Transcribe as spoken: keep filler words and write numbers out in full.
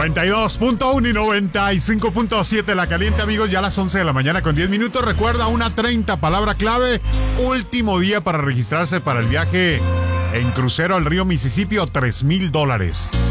noventa y dos punto uno y noventa y cinco punto siete La Caliente, amigos, ya a las once de la mañana con diez minutos. Recuerda, una treinta, palabra clave. Último día para registrarse para el viaje en crucero al río Mississippi o tres mil dólares.